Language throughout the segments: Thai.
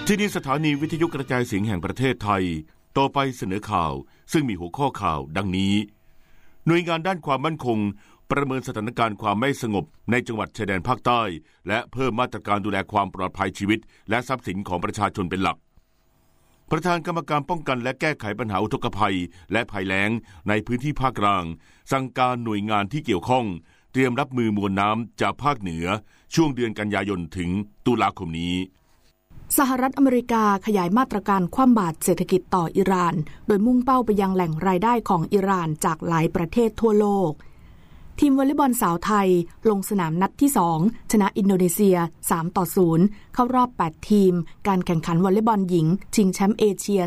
ที่นี่สถานีวิทยุกระจายเสียงแห่งประเทศไทยต่อไปเสนอข่าวซึ่งมีหัวข้อข่าวดังนี้หน่วยงานด้านความมั่นคงประเมินสถานการณ์ความไม่สงบในจังหวัดชายแดนภาคใต้และเพิ่มมาตรการดูแลความปลอดภัยชีวิตและทรัพย์สินของประชาชนเป็นหลักประธานกรรมการป้องกันและแก้ไขปัญหาอุทกภัยและภัยแล้งในพื้นที่ภาคกลางสั่งการหน่วยงานที่เกี่ยวข้องเตรียมรับมือมวลน้ำจากภาคเหนือช่วงเดือนกันยายนถึงตุลาคมนี้สหรัฐอเมริกาขยายมาตรการคว่ำบาตรเศรษฐกิจต่ออิหร่านโดยมุ่งเป้าไปยังแหล่งรายได้ของอิหร่านจากหลายประเทศทั่วโลกทีมวอลเลย์บอลสาวไทยลงสนามนัดที่2ชนะอินโดนีเซีย3-0เข้ารอบ8ทีมการแข่งขันวอลเลย์บอลหญิงชิงแชมป์เอเชีย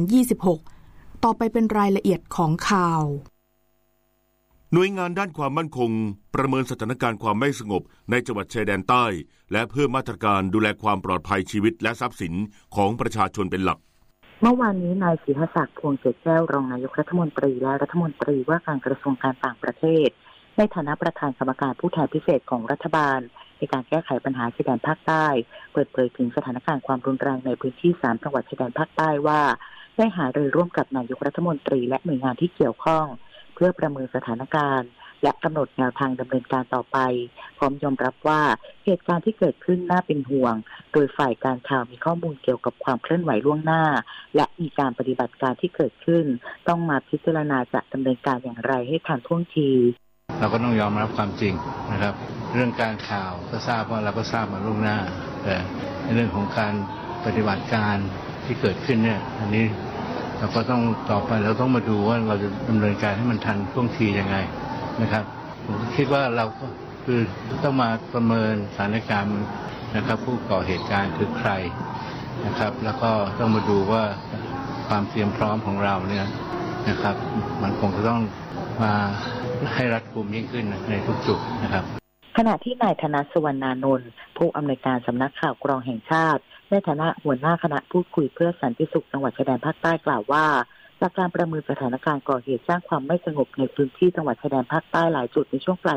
2026ต่อไปเป็นรายละเอียดของข่าวหน่วยงานด้านความมั่นคงประเมินสถานการณ์ความไม่สงบในจังหวัดชายแดนใต้และเพิ่มมาตรการดูแลความปลอดภัยชีวิตและทรัพย์สินของประชาชนเป็นหลักเมื่อวานนี้นายศรีหศักดิ์ พวงเกษแก้วรองนายกรัฐมนตรีและรัฐมนตรีว่าการกระทรวงการต่างประเทศในฐานะประธานกรรมการผู้แทนพิเศษของรัฐบาลในการแก้ไขปัญหาชายแดนภาคใต้เปิดเผยถึงสถานการณ์ความรุนแรงในพื้นที่3จังหวัดชายแดนภาคใต้ว่าได้หารือร่วมกับนายกรัฐมนตรีและหน่วยงานที่เกี่ยวข้องเพื่อประเมินสถานการณ์และกำหนดแนวทางดำเนินการต่อไปพร้อมยอมรับว่าเหตุการณ์ที่เกิดขึ้นน่าเป็นห่วงโดยฝ่ายการข่าวมีข้อมูลเกี่ยวกับความเคลื่อนไหวล่วงหน้าและมีการปฏิบัติการที่เกิดขึ้นต้องมาพิจารณาจะดำเนินการอย่างไรให้ทันท่วงทีเราก็ต้องยอมรับความจริงนะครับเรื่องการข่าวก็ทราบว่าเราก็ทราบมาล่วงหน้าแต่ในเรื่องของการปฏิบัติการที่เกิดขึ้นเนี่ยอันนี้เราก็ต้องต่อไปเราต้องมาดูว่าเราจะดำเนินการให้มันทันท่วงทียังไงนะครับผมคิดว่าเราก็คือต้องมาประเมินสถานการณ์นะครับผู้ก่อเหตุการณ์คือใครนะครับแล้วก็ต้องมาดูว่าความเตรียมพร้อมของเราเนี่ยนะครับมันคงจะต้องมาให้รัดกุมยิ่งขึ้นในทุกจุดนะครับขณะที่นายธนสุวรรณานนท์ผู้อำนวยการสำนักข่าวกรองแห่งชาติในฐานะหัวหน้าคณะพูดคุยเพื่อสันติสุขจังหวัดชายแดนภาคใต้กล่าวว่าจากการประเมินสถานการณ์ก่อเหตุสร้างความไม่สงบในพื้นที่จังหวัดชายแดนภาคใต้หลายจุดในช่วงปลาย